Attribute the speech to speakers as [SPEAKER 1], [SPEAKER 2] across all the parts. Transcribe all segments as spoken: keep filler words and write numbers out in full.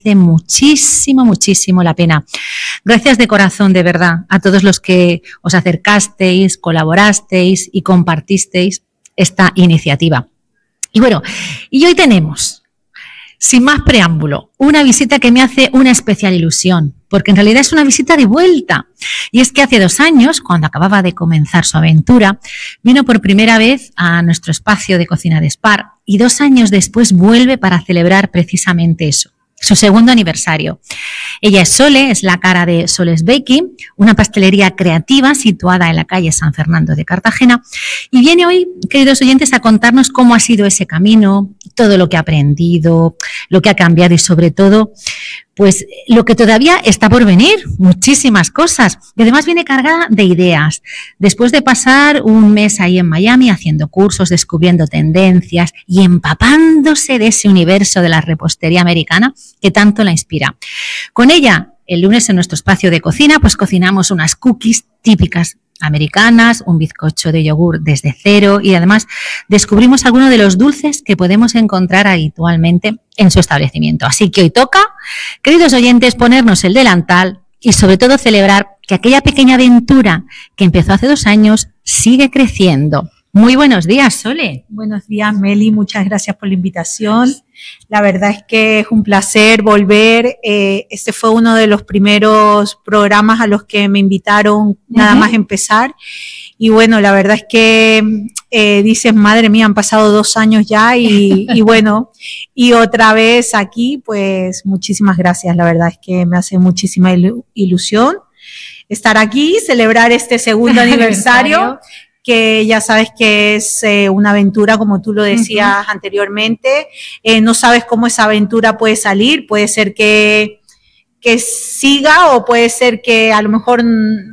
[SPEAKER 1] muchísimo, muchísimo la pena. Gracias de corazón, de verdad, a todos los que os acercasteis, colaborasteis y compartisteis esta iniciativa. Y bueno, y hoy tenemos, sin más preámbulo, una visita que me hace una especial ilusión, porque en realidad es una visita de vuelta. Y es que hace dos años, cuando acababa de comenzar su aventura, vino por primera vez a nuestro espacio de cocina de Spar y dos años después vuelve para celebrar precisamente eso, su segundo aniversario. Ella es Sole, es la cara de Sole's Baking, una pastelería creativa situada en la calle San Fernando de Cartagena, y viene hoy, queridos oyentes, a contarnos cómo ha sido ese camino, todo lo que ha aprendido, lo que ha cambiado y sobre todo, pues lo que todavía está por venir, muchísimas cosas. Y además viene cargada de ideas. Después de pasar un mes ahí en Miami haciendo cursos, descubriendo tendencias y empapándose de ese universo de la repostería americana que tanto la inspira. Con ella, el lunes en nuestro espacio de cocina, pues cocinamos unas cookies típicas americanas, un bizcocho de yogur desde cero y además descubrimos algunos de los dulces que podemos encontrar habitualmente en su establecimiento. Así que hoy toca, queridos oyentes, ponernos el delantal y sobre todo celebrar que aquella pequeña aventura que empezó hace dos años sigue creciendo. Muy buenos días, Sole.
[SPEAKER 2] Buenos días, Meli. Muchas gracias por la invitación. La verdad es que es un placer volver. Eh, este fue uno de los primeros programas a los que me invitaron nada uh-huh. más empezar. Y bueno, la verdad es que eh, dices, madre mía, han pasado dos años ya y, y bueno, y otra vez aquí, pues muchísimas gracias. La verdad es que me hace muchísima ilusión estar aquí, celebrar este segundo aniversario. Que ya sabes que es eh, una aventura, como tú lo decías uh-huh. anteriormente. Eh, no sabes cómo esa aventura puede salir. Puede ser que, que siga o puede ser que a lo mejor,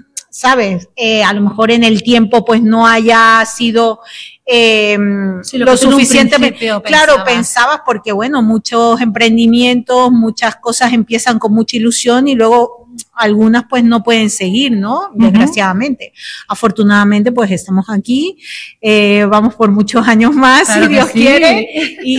[SPEAKER 2] ¿sabes? Eh, a lo mejor en el tiempo pues no haya sido eh, sí, lo, lo suficientemente. Claro, pensabas. pensabas porque, bueno, muchos emprendimientos, muchas cosas empiezan con mucha ilusión y luego algunas pues no pueden seguir, ¿no? Desgraciadamente. Uh-huh. Afortunadamente pues estamos aquí, eh, vamos por muchos años más, claro si Dios sí. quiere,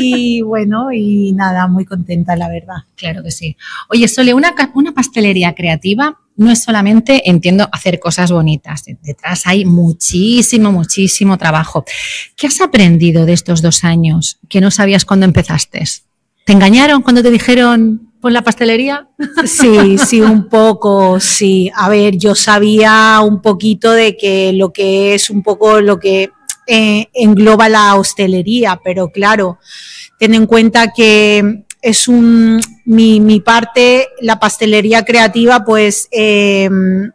[SPEAKER 2] y bueno, y nada, muy contenta la verdad.
[SPEAKER 1] Claro que sí. Oye, Sole, una, una pastelería creativa no es solamente, entiendo, hacer cosas bonitas, detrás hay muchísimo, muchísimo trabajo. ¿Qué has aprendido de estos dos años que no sabías cuando empezaste? ¿Te engañaron cuando te dijeron por la pastelería?
[SPEAKER 2] Sí, sí, un poco, sí. A ver, yo sabía un poquito de que lo que es un poco lo que eh, engloba la hostelería, pero claro, ten en cuenta que es un, mi, mi parte, la pastelería creativa, pues eh,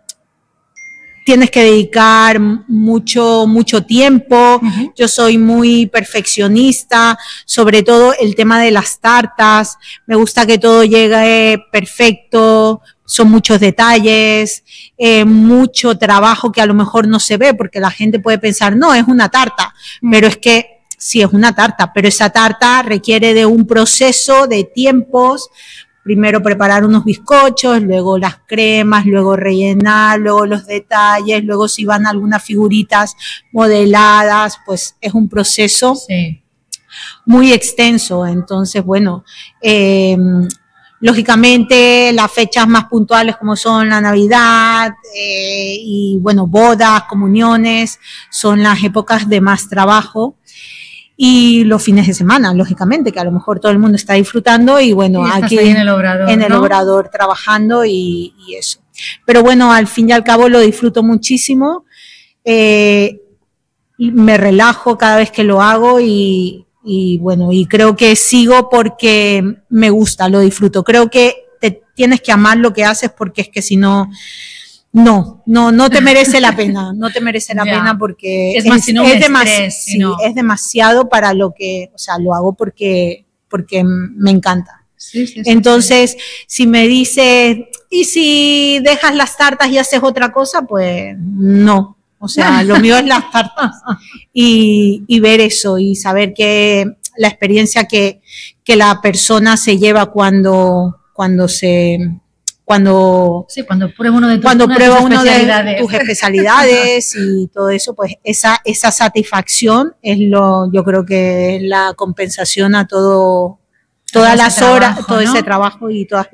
[SPEAKER 2] tienes que dedicar mucho, mucho tiempo. Uh-huh. Yo soy muy perfeccionista, sobre todo el tema de las tartas. Me gusta que todo llegue perfecto, son muchos detalles, eh, mucho trabajo que a lo mejor no se ve porque la gente puede pensar, no, es una tarta, uh-huh. pero es que sí es una tarta, pero esa tarta requiere de un proceso de tiempos. Primero preparar unos bizcochos, luego las cremas, luego rellenar, luego los detalles, luego si van algunas figuritas modeladas, pues es un proceso sí. muy extenso. Entonces, bueno, eh, lógicamente las fechas más puntuales como son la Navidad eh, y bueno, bodas, comuniones, son las épocas de más trabajo. Y los fines de semana, lógicamente, que a lo mejor todo el mundo está disfrutando y bueno,
[SPEAKER 1] y
[SPEAKER 2] aquí
[SPEAKER 1] en el obrador,
[SPEAKER 2] en el
[SPEAKER 1] ¿no?
[SPEAKER 2] obrador trabajando y, y eso. Pero bueno, al fin y al cabo lo disfruto muchísimo, eh, me relajo cada vez que lo hago y, y bueno, y creo que sigo porque me gusta, lo disfruto. Creo que te tienes que amar lo que haces porque es que si no... No, no, no te merece la pena, no te merece la ya. pena porque
[SPEAKER 1] es, más, es, si no
[SPEAKER 2] es,
[SPEAKER 1] demasi-
[SPEAKER 2] estrés,
[SPEAKER 1] si
[SPEAKER 2] sí,
[SPEAKER 1] no.
[SPEAKER 2] es demasiado para lo que, o sea, lo hago porque, porque me encanta.
[SPEAKER 1] Sí, sí, sí,
[SPEAKER 2] Entonces,
[SPEAKER 1] sí.
[SPEAKER 2] si me dices, ¿y si dejas las tartas y haces otra cosa? Pues no, o sea, lo mío es las tartas y, y ver eso y saber que la experiencia que, que la persona se lleva cuando, cuando se... Cuando,
[SPEAKER 1] sí, cuando prueba uno de, tu,
[SPEAKER 2] cuando
[SPEAKER 1] una
[SPEAKER 2] prueba
[SPEAKER 1] de tus
[SPEAKER 2] uno
[SPEAKER 1] especialidades.
[SPEAKER 2] de tus especialidades y todo eso, pues esa, esa satisfacción es lo, yo creo que es la compensación a todo, todas
[SPEAKER 1] todo
[SPEAKER 2] las
[SPEAKER 1] ese
[SPEAKER 2] horas,
[SPEAKER 1] trabajo,
[SPEAKER 2] todo
[SPEAKER 1] ¿no?
[SPEAKER 2] ese trabajo y todas